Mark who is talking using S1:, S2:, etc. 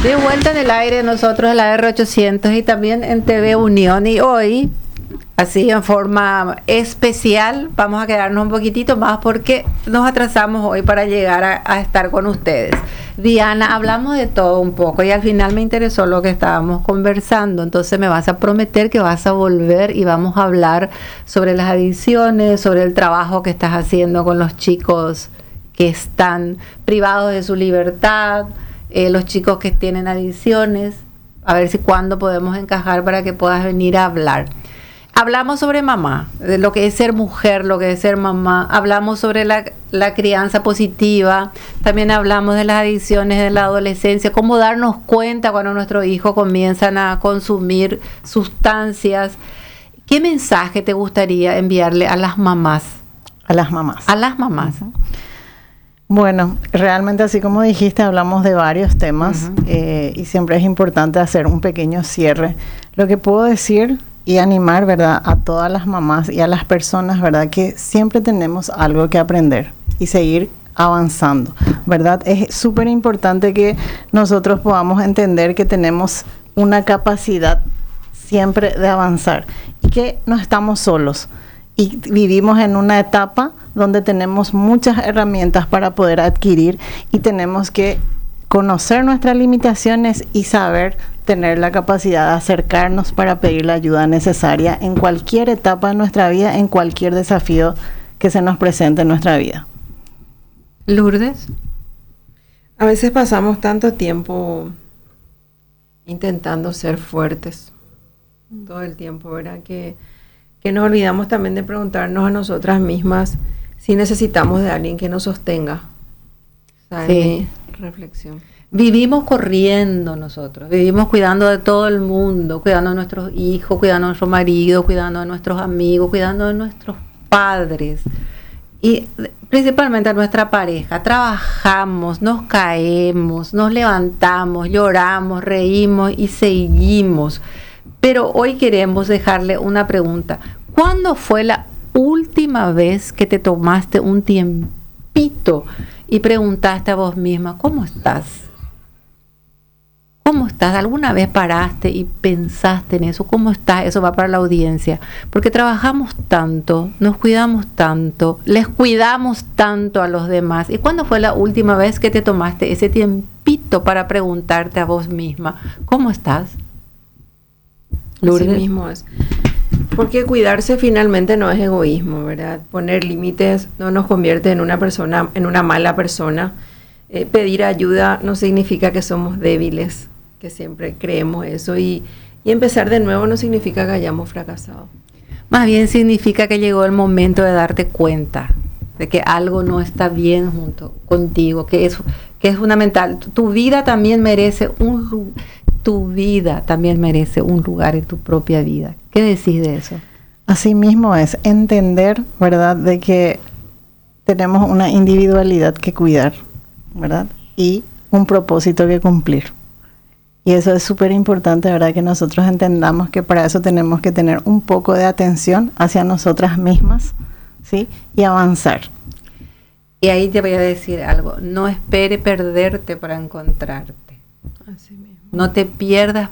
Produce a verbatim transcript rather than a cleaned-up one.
S1: De vuelta en el aire, nosotros en la R ochocientos y también en T V Unión. Y hoy, así en forma especial, vamos a quedarnos un poquitito más porque nos atrasamos hoy para llegar a, a estar con ustedes. Diana, hablamos de todo un poco y al final me interesó lo que estábamos conversando. Entonces me vas a prometer que vas a volver y vamos a hablar sobre las adicciones, sobre el trabajo que estás haciendo con los chicos que están privados de su libertad, eh, los chicos que tienen adicciones, a ver si cuándo podemos encajar para que puedas venir a hablar. Hablamos sobre mamá, de lo que es ser mujer, lo que es ser mamá. Hablamos sobre la, la crianza positiva. También hablamos de las adicciones de la adolescencia, cómo darnos cuenta cuando nuestros hijos comienzan a consumir sustancias. ¿Qué mensaje te gustaría enviarle a las mamás?
S2: A las mamás.
S1: A las mamás.
S2: Uh-huh. Bueno, realmente así como dijiste, hablamos de varios temas uh-huh. eh, y siempre es importante hacer un pequeño cierre. Lo que puedo decir y animar, ¿verdad?, a todas las mamás y a las personas, ¿verdad?, que siempre tenemos algo que aprender y seguir avanzando, ¿verdad? Es súper importante que nosotros podamos entender que tenemos una capacidad siempre de avanzar y que no estamos solos y vivimos en una etapa donde tenemos muchas herramientas para poder adquirir y tenemos que conocer nuestras limitaciones y saber tener la capacidad de acercarnos para pedir la ayuda necesaria en cualquier etapa de nuestra vida, en cualquier desafío que se nos presente en nuestra vida.
S1: Lourdes.
S3: A veces pasamos tanto tiempo intentando ser fuertes, todo el tiempo, ¿verdad? Que, que nos olvidamos también de preguntarnos a nosotras mismas si necesitamos de alguien que nos sostenga. ¿Sabes?
S1: Sí.
S3: Reflexión.
S1: Vivimos corriendo nosotros, vivimos cuidando de todo el mundo, cuidando de nuestros hijos, cuidando de nuestro marido, cuidando de nuestros amigos, cuidando de nuestros padres y principalmente a nuestra pareja. Trabajamos, nos caemos, nos levantamos, lloramos, reímos y seguimos. Pero hoy queremos dejarle una pregunta. ¿Cuándo fue la última vez que te tomaste un tiempito y preguntaste a vos misma, ¿cómo estás? ¿Cómo estás? ¿Alguna vez paraste y pensaste en eso? ¿Cómo estás? Eso va para la audiencia. Porque trabajamos tanto, nos cuidamos tanto, les cuidamos tanto a los demás. ¿Y cuándo fue la última vez que te tomaste ese tiempito para preguntarte a vos misma, ¿cómo estás?
S3: Lourdes. Así mismo es. Porque cuidarse finalmente no es egoísmo, ¿verdad? Poner límites no nos convierte en una persona, en una mala persona. Eh, pedir ayuda no significa que somos débiles, que siempre creemos eso. Y, y empezar de nuevo no significa que hayamos fracasado.
S1: Más bien significa que llegó el momento de darte cuenta de que algo no está bien junto contigo, que es, que es fundamental. Tu, tu vida también merece un tu vida también merece un lugar en tu propia vida. ¿Qué decís de eso?
S2: Así mismo es entender, ¿verdad?, de que tenemos una individualidad que cuidar, ¿verdad?, y un propósito que cumplir. Y eso es súper importante, ¿verdad?, que nosotros entendamos que para eso tenemos que tener un poco de atención hacia nosotras mismas, ¿sí?, y avanzar.
S1: Y ahí te voy a decir algo, no espere perderte para encontrarte.
S3: Así mismo.
S1: No te pierdas